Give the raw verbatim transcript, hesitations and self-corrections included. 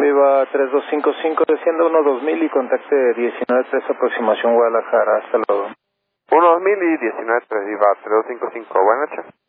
Viva tres dos cinco cinco, descienda uno dos mil y contacte diecinueve tres, aproximación Guadalajara. Hasta luego. uno dos mil y diecinueve tres, Viva tres dos cinco cinco. Buenas noches.